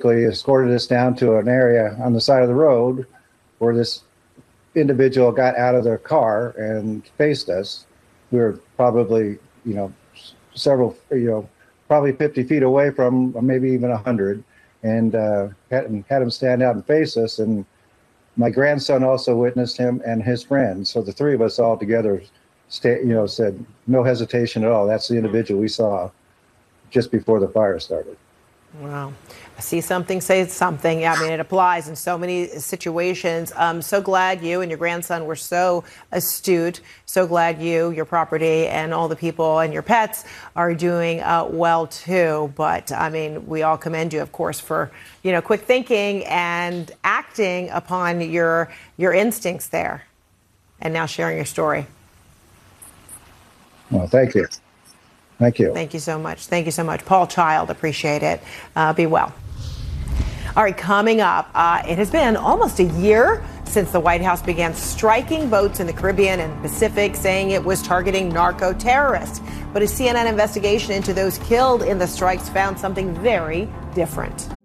basically escorted us down to an area on the side of the road where this individual got out of their car and faced us. We were probably, several, probably 50 feet away from, or maybe even 100, and had him stand out and face us. And my grandson also witnessed him and his friend. So the three of us all together, said no hesitation at all. That's the individual we saw just before the fire started. Wow. See something, say something. I mean, it applies in so many situations. I'm so glad you and your grandson were so astute. So glad you, your property, and all the people and your pets are doing well, too. But, I mean, we all commend you, of course, for, quick thinking and acting upon your instincts there and now sharing your story. Well, thank you. Thank you. Thank you so much. Thank you so much. Paul Child, appreciate it. Be well. All right, coming up, it has been almost a year since the White House began striking boats in the Caribbean and Pacific, saying it was targeting narco-terrorists. But a CNN investigation into those killed in the strikes found something very different.